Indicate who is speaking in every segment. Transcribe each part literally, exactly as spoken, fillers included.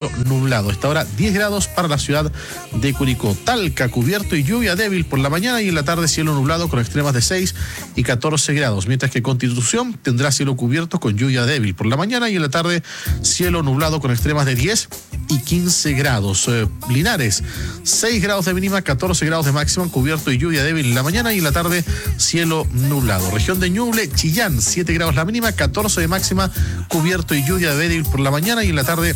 Speaker 1: cielo nublado. A esta hora diez grados para la ciudad de Curicó. Talca, cubierto y lluvia débil por la mañana y en la tarde cielo nublado con extremas de seis y catorce grados. Mientras que Constitución tendrá cielo cubierto con lluvia débil por la mañana y en la tarde cielo nublado con extremas de diez y quince grados. Eh, Linares, seis grados de mínima, catorce grados de máxima, cubierto y lluvia débil en la mañana y en la tarde cielo nublado. Región de Ñuble, Chillán, siete grados la mínima, catorce de máxima, cubierto y lluvia débil por la mañana y en la tarde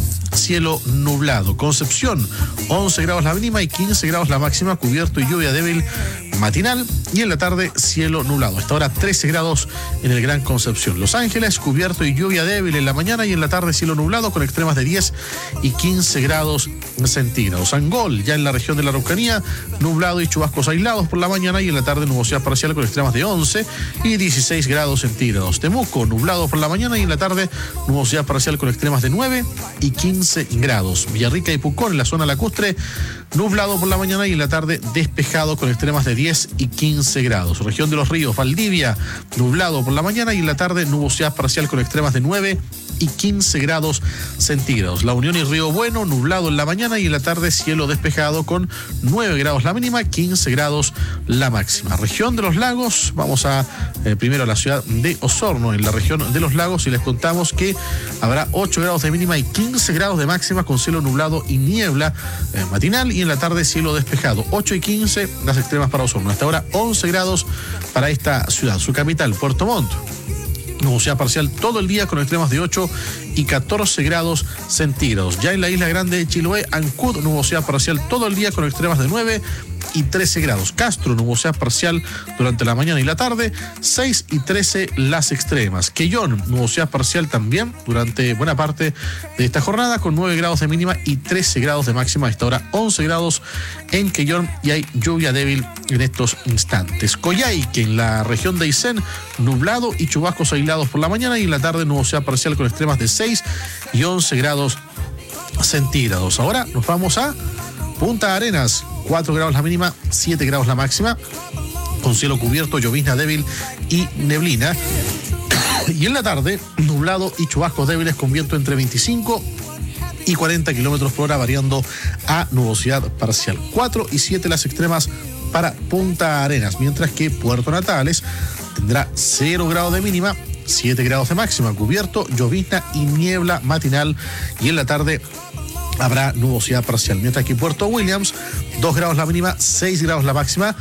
Speaker 1: cielo nublado. Concepción, once grados la mínima y quince grados la máxima, cubierto y lluvia débil matinal y en la tarde cielo nublado. Hasta ahora trece grados en el Gran Concepción. Los Ángeles, cubierto y lluvia débil en la mañana y en la tarde cielo nublado con extremas de diez y quince grados centígrados. Angol, ya en la región de la Araucanía, nublado y chubascos aislados por la mañana y en la tarde nubosidad parcial con extremas de once y dieciséis grados centígrados. Temuco, nublado por la mañana y en la tarde nubosidad parcial con extremas de nueve y quince grados. Villarrica y Pucón, en la zona lacustre, nublado por la mañana y en la tarde despejado con extremas de diez y quince grados. Región de los Ríos, Valdivia, nublado por la mañana y en la tarde nubosidad parcial con extremas de nueve y quince grados centígrados. La Unión y Río Bueno, nublado en la mañana y en la tarde cielo despejado con nueve grados la mínima, quince grados la máxima. Región de los Lagos, vamos a eh, primero a la ciudad de Osorno, en la región de los Lagos, y les contamos que habrá ocho grados de mínima y quince grados de máxima con cielo nublado y niebla eh, matinal y en la tarde cielo despejado. ocho y quince las extremas para Osorno. Hasta ahora once grados para esta ciudad. Su capital, Puerto Montt, nubosidad parcial todo el día con extremas de ocho y catorce grados centígrados. Ya en la isla grande de Chiloé, Ancud, nubosidad parcial todo el día con extremas de nueve y trece grados. Castro, nubosidad parcial durante la mañana y la tarde, seis y trece las extremas. Quellón, nubosidad parcial también durante buena parte de esta jornada con nueve grados de mínima y trece grados de máxima. A esta hora once grados en Quellón y hay lluvia débil en estos instantes. Coyhaique, en la región de Aysén, nublado y chubascos aislados por la mañana y en la tarde nubosidad parcial con extremas de seis y once grados centígrados. Ahora nos vamos a Punta Arenas, cuatro grados la mínima, siete grados la máxima, con cielo cubierto, llovizna débil y neblina. Y en la tarde, nublado y chubascos débiles con viento entre veinticinco y cuarenta kilómetros por hora, variando a nubosidad parcial. cuatro y siete las extremas para Punta Arenas, mientras que Puerto Natales tendrá cero grados de mínima, siete grados de máxima, cubierto, llovizna y niebla matinal y en la tarde habrá nubosidad parcial. Mientras que Puerto Williams, dos grados la mínima, seis grados la máxima,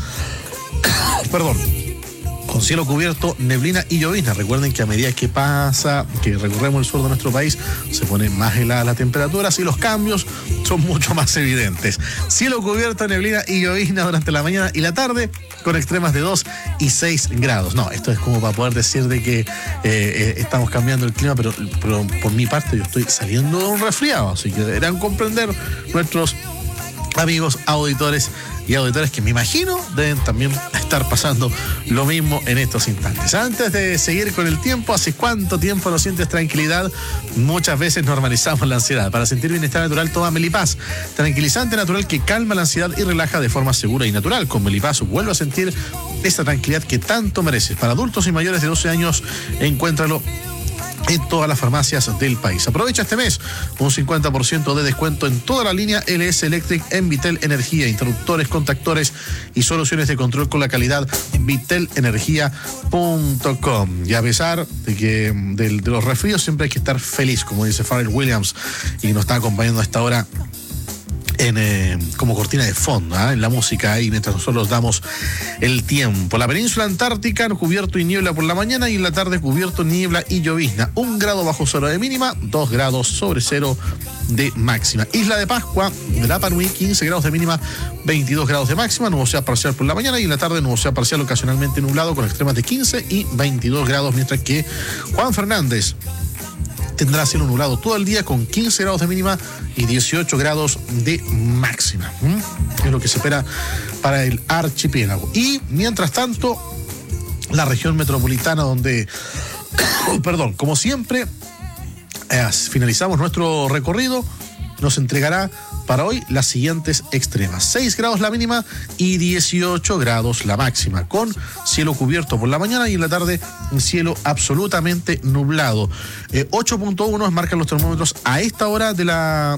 Speaker 1: perdón, con cielo cubierto, neblina y llovizna. Recuerden que a medida que pasa, que recorremos el sur de nuestro país, se pone más helada la temperatura, así los cambios son mucho más evidentes. Cielo cubierto, neblina y llovizna durante la mañana y la tarde, con extremas de dos y seis grados. No, esto es como para poder decir de que eh, eh, estamos cambiando el clima, pero, pero por mi parte yo estoy saliendo de un resfriado, así que deberán comprender nuestros amigos auditores y auditores que me imagino deben también estar pasando lo mismo en estos instantes. Antes de seguir con el tiempo, ¿hace cuánto tiempo no sientes tranquilidad? Muchas veces normalizamos la ansiedad. Para sentir bienestar natural, toma Melipaz, tranquilizante natural que calma la ansiedad y relaja de forma segura y natural. Con Melipaz vuelve a sentir esa tranquilidad que tanto mereces. Para adultos y mayores de doce años, encuéntralo en todas las farmacias del país. Aprovecha este mes un cincuenta por ciento de descuento en toda la línea L S Electric en Vitel Energía, interruptores, contactores y soluciones de control con la calidad vitel energía punto com. Y a pesar de que de, de los resfríos siempre hay que estar feliz, como dice Pharrell Williams, y nos está acompañando a esta hora En, eh, como cortina de fondo, ¿eh? en la música ahí mientras nosotros damos el tiempo. La península antártica, cubierto y niebla por la mañana y en la tarde cubierto, niebla y llovizna. Un grado bajo cero de mínima, dos grados sobre cero de máxima. Isla de Pascua, Rapa Nui, quince grados de mínima, veintidós grados de máxima, nubosidad parcial por la mañana y en la tarde nubosidad parcial ocasionalmente nublado con extremas de quince y veintidós grados, mientras que Juan Fernández tendrá cielo nublado todo el día con quince grados de mínima y dieciocho grados de máxima. ¿Mm? Es lo que se espera para el archipiélago. Y mientras tanto, la región metropolitana donde, perdón, como siempre, eh, finalizamos nuestro recorrido, nos entregará para hoy las siguientes extremas. seis grados la mínima y dieciocho grados la máxima, con cielo cubierto por la mañana y en la tarde cielo absolutamente nublado. Eh, ocho punto uno marcan los termómetros a esta hora de la